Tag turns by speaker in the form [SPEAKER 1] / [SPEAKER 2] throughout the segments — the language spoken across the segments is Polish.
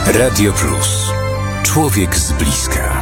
[SPEAKER 1] Radio Plus. Człowiek z bliska.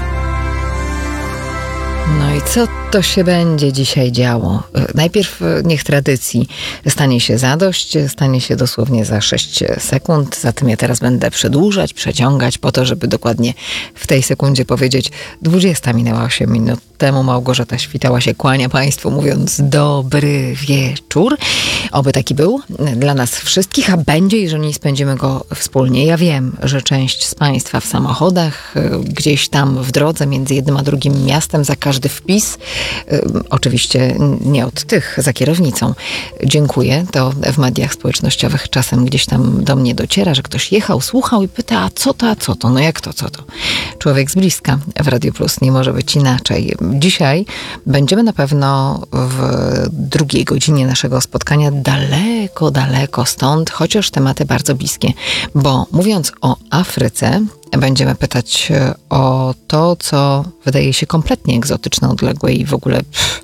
[SPEAKER 2] No i co to się będzie dzisiaj działo? Najpierw niech tradycji stanie się zadość, stanie się dosłownie za 6 sekund. Zatem ja teraz będę przedłużać, przeciągać po to, żeby dokładnie w tej sekundzie powiedzieć 20 minęła 8 minut temu. Małgorzata Świtała się kłania Państwu, mówiąc dobry wieczór. Oby taki był dla nas wszystkich, a będzie, jeżeli spędzimy go wspólnie. Ja wiem, że część z Państwa w samochodach, gdzieś tam w drodze między jednym a drugim miastem, za każdy wpis, oczywiście nie od tych za kierownicą, dziękuję. To w mediach społecznościowych czasem gdzieś tam do mnie dociera, że ktoś jechał, słuchał i pyta, a co to? No jak to, co to? Człowiek z bliska w Radio Plus, nie może być inaczej. Dzisiaj będziemy na pewno w drugiej godzinie naszego spotkania daleko stąd, chociaż tematy bardzo bliskie, bo mówiąc o Afryce, będziemy pytać o to, co wydaje się kompletnie egzotyczne, odległe i w ogóle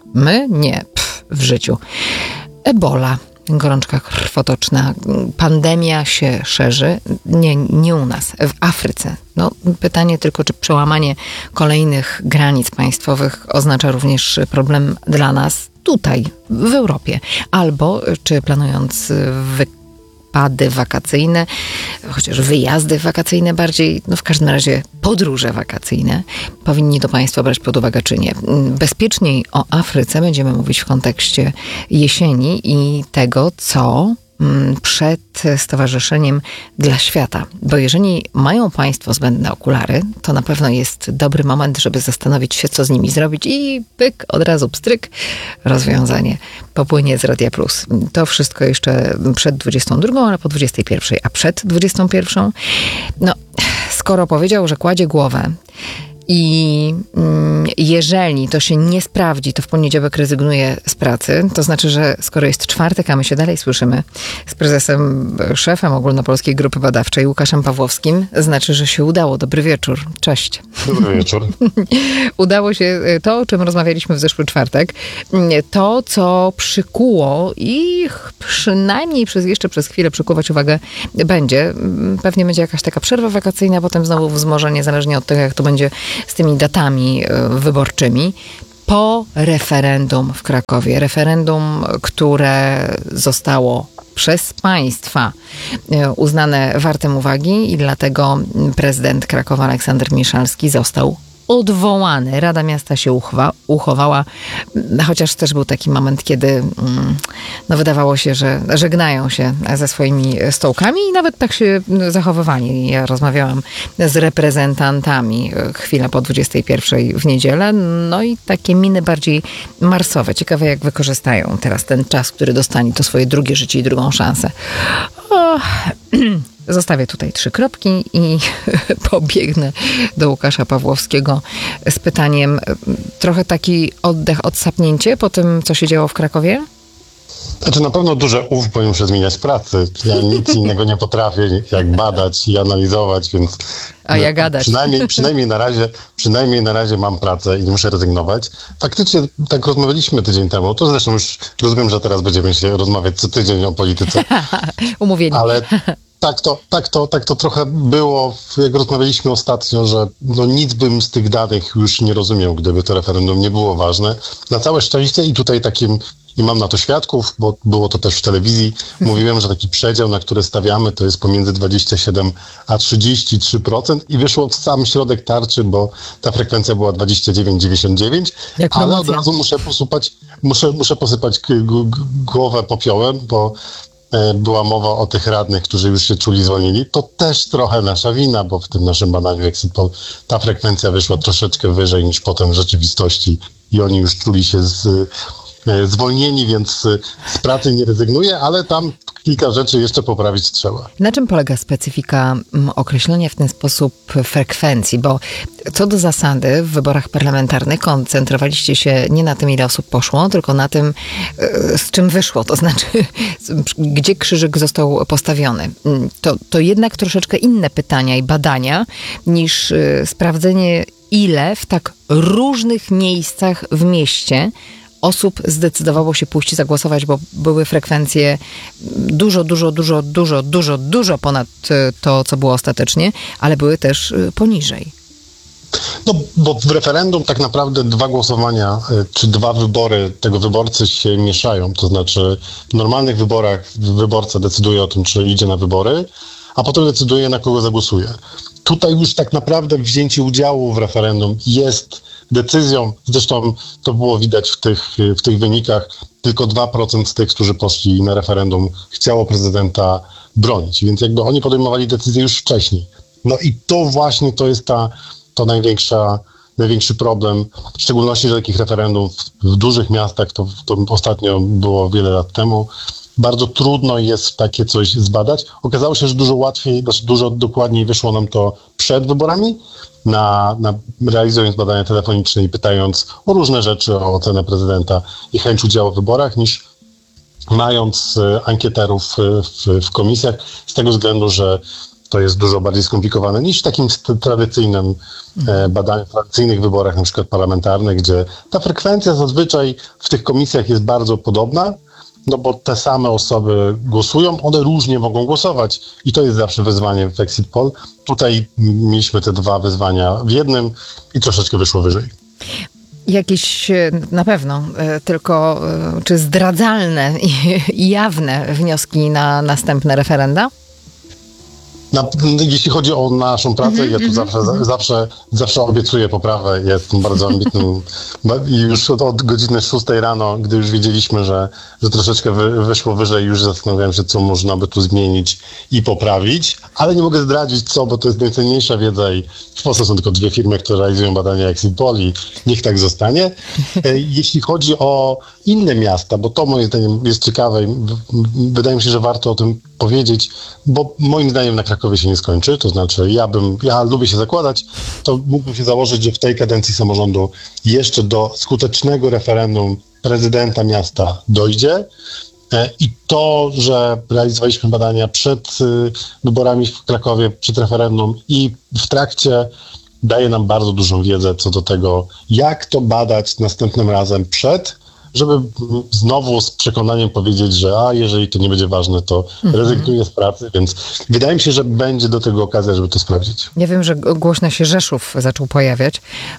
[SPEAKER 2] w życiu. Ebola, gorączka krwotoczna, pandemia się szerzy, nie u nas, w Afryce. No, pytanie tylko, czy przełamanie kolejnych granic państwowych oznacza również problem dla nas tutaj, w Europie, albo czy planując wypady wakacyjne, chociaż wyjazdy wakacyjne bardziej, no w każdym razie podróże wakacyjne, powinni to Państwo brać pod uwagę, czy nie. Bezpieczniej o Afryce będziemy mówić w kontekście jesieni i tego, co przed Stowarzyszeniem dla Świata. Bo jeżeli mają Państwo zbędne okulary, to na pewno jest dobry moment, żeby zastanowić się, co z nimi zrobić i pyk, od razu pstryk, rozwiązanie popłynie z Radia Plus. To wszystko jeszcze przed 22, ale po 21. A przed 21? No, skoro powiedział, że kładzie głowę i jeżeli to się nie sprawdzi, to w poniedziałek rezygnuje z pracy. To znaczy, że skoro jest czwartek, a my się dalej słyszymy z prezesem, szefem Ogólnopolskiej Grupy Badawczej Łukaszem Pawłowskim, znaczy, że się udało. Dobry wieczór. Cześć.
[SPEAKER 3] Dobry wieczór.
[SPEAKER 2] Udało się to, o czym rozmawialiśmy w zeszły czwartek. To, co przykuło i przynajmniej jeszcze przez chwilę przykuwać uwagę będzie. Pewnie będzie jakaś taka przerwa wakacyjna, potem znowu wzmożenie, zależnie od tego, jak to będzie z tymi datami wyborczymi, po referendum w Krakowie. Referendum, które zostało przez państwa uznane wartym uwagi i dlatego prezydent Krakowa Aleksander Miszalski został odwołany. Rada Miasta się uchowała, chociaż też był taki moment, kiedy wydawało się, że żegnają się ze swoimi stołkami i nawet tak się zachowywali. Ja rozmawiałam z reprezentantami chwilę po 21 w niedzielę, no i takie miny bardziej marsowe. Ciekawe, jak wykorzystają teraz ten czas, który dostanie, to swoje drugie życie i drugą szansę. Zostawię tutaj 3 kropki i pobiegnę do Łukasza Pawłowskiego z pytaniem, trochę taki oddech, odsapnięcie po tym, co się działo w Krakowie?
[SPEAKER 3] Znaczy na pewno duże bo im się zmieniać pracy. Ja nic innego nie potrafię, jak badać i analizować, więc
[SPEAKER 2] a ja gadać.
[SPEAKER 3] Przynajmniej na razie mam pracę i nie muszę rezygnować. Faktycznie tak rozmawialiśmy tydzień temu, to zresztą już rozumiem, że teraz będziemy się rozmawiać co tydzień o polityce.
[SPEAKER 2] Umówieni.
[SPEAKER 3] Ale tak to trochę było, jak rozmawialiśmy ostatnio, że nic bym z tych danych już nie rozumiał, gdyby to referendum nie było ważne. Na całe szczęście i tutaj i mam na to świadków, bo było to też w telewizji, mówiłem, że taki przedział, na który stawiamy, to jest pomiędzy 27 a 33% i wyszło w sam środek tarczy, bo ta frekwencja była 29,99, ale od razu muszę posypać głowę popiołem, bo była mowa o tych radnych, którzy już się czuli zwolnieni. To też trochę nasza wina, bo w tym naszym badaniu Exit Poll ta frekwencja wyszła troszeczkę wyżej niż potem w rzeczywistości i oni już czuli się zwolnieni, więc z pracy nie rezygnuję, ale tam kilka rzeczy jeszcze poprawić trzeba.
[SPEAKER 2] Na czym polega specyfika określenia w ten sposób frekwencji? Bo co do zasady w wyborach parlamentarnych koncentrowaliście się nie na tym, ile osób poszło, tylko na tym, z czym wyszło. To znaczy, gdzie krzyżyk został postawiony. To jednak troszeczkę inne pytania i badania niż sprawdzenie, ile w tak różnych miejscach w mieście osób zdecydowało się pójść zagłosować, bo były frekwencje dużo ponad to, co było ostatecznie, ale były też poniżej.
[SPEAKER 3] No, bo w referendum tak naprawdę 2 głosowania, czy 2 wybory tego wyborcy się mieszają. To znaczy w normalnych wyborach wyborca decyduje o tym, czy idzie na wybory, a potem decyduje, na kogo zagłosuje. Tutaj już tak naprawdę wzięcie udziału w referendum jest decyzją, zresztą to było widać w tych wynikach, tylko 2% z tych, którzy poszli na referendum, chciało prezydenta bronić, więc jakby oni podejmowali decyzję już wcześniej. No i to właśnie to jest to największy problem, w szczególności, że takich referendum w dużych miastach, to ostatnio było wiele lat temu, bardzo trudno jest takie coś zbadać. Okazało się, że dużo łatwiej, dużo dokładniej wyszło nam to przed wyborami, realizując badania telefoniczne i pytając o różne rzeczy, o ocenę prezydenta i chęć udziału w wyborach, niż mając ankieterów w komisjach, z tego względu, że to jest dużo bardziej skomplikowane niż w takim tradycyjnym badaniu, tradycyjnych wyborach, na przykład parlamentarnych, gdzie ta frekwencja zazwyczaj w tych komisjach jest bardzo podobna, no bo te same osoby głosują, one różnie mogą głosować i to jest zawsze wyzwanie w Exit Poll. Tutaj mieliśmy te 2 wyzwania w jednym i troszeczkę wyszło wyżej.
[SPEAKER 2] Jakieś na pewno, tylko czy zdradzalne i jawne wnioski na następne referenda?
[SPEAKER 3] Jeśli chodzi o naszą pracę, ja tu zawsze obiecuję poprawę. Jestem bardzo ambitnym i już od godziny 6 rano, gdy już wiedzieliśmy, że troszeczkę wyszło wyżej, już zastanawiałem się, co można by tu zmienić i poprawić, ale nie mogę zdradzić co, bo to jest najcenniejsza wiedza i w Polsce są tylko 2 firmy, które realizują badania Exit Poll i niech tak zostanie. Jeśli chodzi o inne miasta, bo to moim zdaniem jest ciekawe i wydaje mi się, że warto o tym powiedzieć, bo moim zdaniem na Krakowie się nie skończy, to znaczy ja lubię się zakładać, to mógłbym się założyć, że w tej kadencji samorządu jeszcze do skutecznego referendum prezydenta miasta dojdzie i to, że realizowaliśmy badania przed wyborami w Krakowie, przed referendum i w trakcie daje nam bardzo dużą wiedzę co do tego, jak to badać następnym razem żeby znowu z przekonaniem powiedzieć, że jeżeli to nie będzie ważne, to rezygnuję z pracy, więc wydaje mi się, że będzie do tego okazja, żeby to sprawdzić.
[SPEAKER 2] Ja wiem, że głośno się Rzeszów zaczął pojawiać,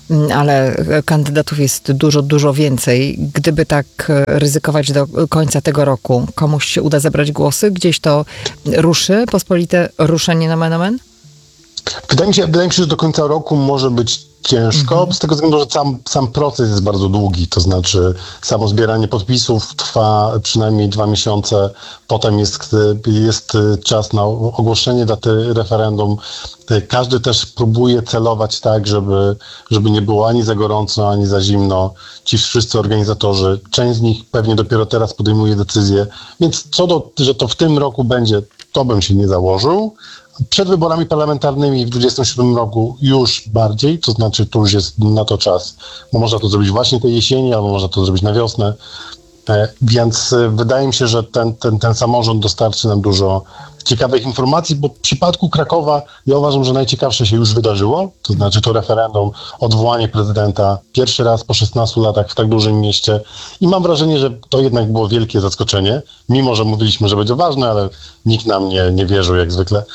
[SPEAKER 2] ale kandydatów jest dużo więcej. Gdyby tak ryzykować do końca tego roku, komuś się uda zebrać głosy, gdzieś to ruszy, pospolite ruszenie nomen omen?
[SPEAKER 3] Wydaje mi się, że do końca roku może być ciężko, z tego względu, że sam proces jest bardzo długi, to znaczy samo zbieranie podpisów trwa przynajmniej 2 miesiące, potem jest czas na ogłoszenie daty referendum. Każdy też próbuje celować tak, żeby nie było ani za gorąco, ani za zimno. Ci wszyscy organizatorzy, część z nich pewnie dopiero teraz podejmuje decyzję, więc że to w tym roku będzie, to bym się nie założył. Przed wyborami parlamentarnymi w 2027 roku już bardziej, to znaczy to już jest na to czas, bo można to zrobić właśnie tej jesieni, albo można to zrobić na wiosnę, więc wydaje mi się, że ten samorząd dostarczy nam dużo ciekawych informacji, bo w przypadku Krakowa ja uważam, że najciekawsze się już wydarzyło, to znaczy to referendum, odwołanie prezydenta pierwszy raz po 16 latach w tak dużym mieście i mam wrażenie, że to jednak było wielkie zaskoczenie, mimo że mówiliśmy, że będzie ważne, ale nikt nam nie wierzył jak zwykle.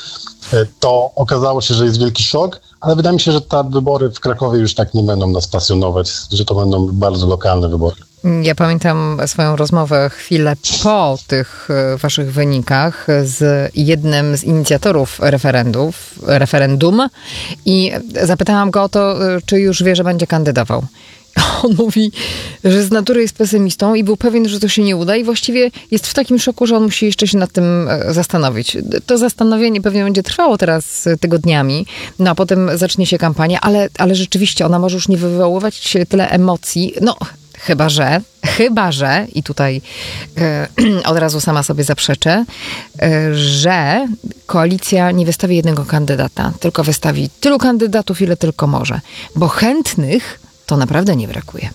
[SPEAKER 3] To okazało się, że jest wielki szok, ale wydaje mi się, że te wybory w Krakowie już tak nie będą nas pasjonować, że to będą bardzo lokalne wybory.
[SPEAKER 2] Ja pamiętam swoją rozmowę chwilę po tych waszych wynikach z jednym z inicjatorów referendum i zapytałam go o to, czy już wie, że będzie kandydował. On mówi, że z natury jest pesymistą i był pewien, że to się nie uda i właściwie jest w takim szoku, że on musi jeszcze się nad tym zastanowić. To zastanowienie pewnie będzie trwało teraz tygodniami, no a potem zacznie się kampania, ale rzeczywiście ona może już nie wywoływać tyle emocji, no chyba że i tutaj od razu sama sobie zaprzeczę, że koalicja nie wystawi jednego kandydata, tylko wystawi tylu kandydatów, ile tylko może, bo chętnych to naprawdę nie brakuje.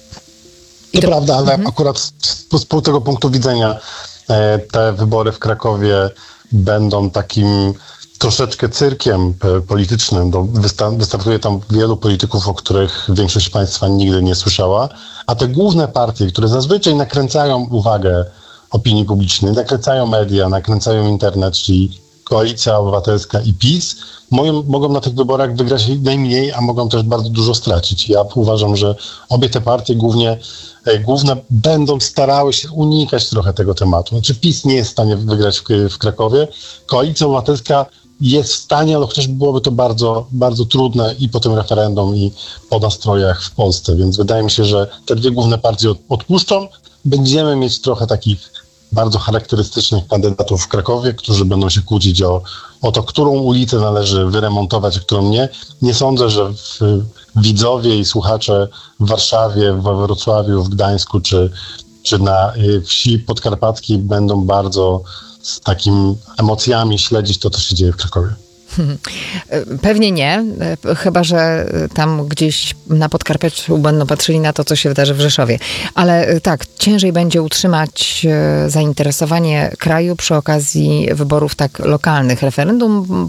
[SPEAKER 3] To prawda, ale akurat z tego punktu widzenia te wybory w Krakowie będą takim troszeczkę cyrkiem politycznym. Wystartuje tam wielu polityków, o których większość państwa nigdy nie słyszała, a te główne partie, które zazwyczaj nakręcają uwagę opinii publicznej, nakręcają media, nakręcają internet, czyli Koalicja Obywatelska i PiS, mogą na tych wyborach wygrać najmniej, a mogą też bardzo dużo stracić. Ja uważam, że obie te partie główne będą starały się unikać trochę tego tematu. Znaczy PiS nie jest w stanie wygrać w Krakowie. Koalicja Obywatelska jest w stanie, ale chociaż byłoby to bardzo, bardzo trudne i po tym referendum, i po nastrojach w Polsce. Więc wydaje mi się, że te dwie główne partie odpuszczą. Będziemy mieć trochę takich bardzo charakterystycznych kandydatów w Krakowie, którzy będą się kłócić o to, którą ulicę należy wyremontować, a którą nie. Nie sądzę, że widzowie i słuchacze w Warszawie, we Wrocławiu, w Gdańsku czy na wsi podkarpackiej będą bardzo z takimi emocjami śledzić to, co się dzieje w Krakowie.
[SPEAKER 2] Pewnie nie, chyba że tam gdzieś na Podkarpaciu będą patrzyli na to, co się wydarzy w Rzeszowie. Ale tak, ciężej będzie utrzymać zainteresowanie kraju przy okazji wyborów tak lokalnych. Referendum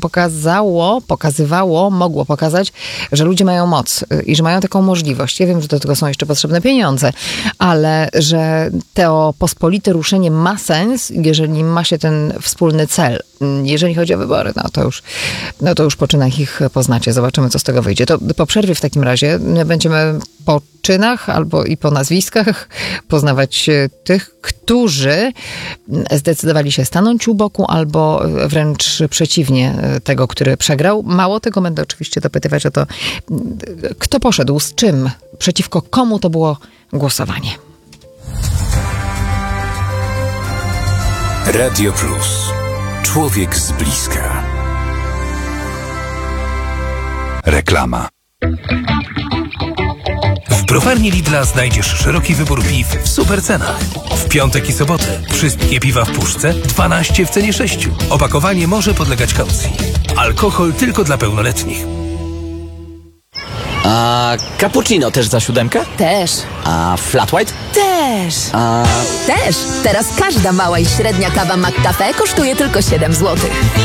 [SPEAKER 2] mogło pokazać, że ludzie mają moc i że mają taką możliwość. Ja wiem, że do tego są jeszcze potrzebne pieniądze, ale że to pospolite ruszenie ma sens, jeżeli ma się ten wspólny cel. Jeżeli chodzi o wybory, no to już po czynach ich poznacie. Zobaczymy, co z tego wyjdzie. To po przerwie w takim razie będziemy po czynach albo i po nazwiskach poznawać tych, którzy zdecydowali się stanąć u boku albo wręcz przeciwnie tego, który przegrał. Mało tego, będę oczywiście dopytywać o to, kto poszedł, z czym, przeciwko komu to było głosowanie.
[SPEAKER 1] Radio Plus. Człowiek z bliska. Reklama.
[SPEAKER 4] W browarni Lidla znajdziesz szeroki wybór piw w super cenach. W piątek i sobotę wszystkie piwa w puszce 12 w cenie 6. Opakowanie może podlegać kaucji. Alkohol tylko dla pełnoletnich.
[SPEAKER 5] A cappuccino też za 7?
[SPEAKER 6] Też.
[SPEAKER 5] A flat white?
[SPEAKER 6] Też. Też. Teraz każda mała i średnia kawa McCafe kosztuje tylko 7 zł.